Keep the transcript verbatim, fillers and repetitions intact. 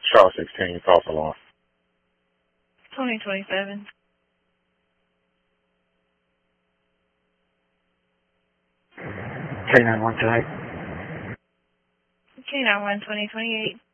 Charles sixteen, false alarm. twenty twenty-seven. K nine one tonight. K nine one twenty twenty-eight.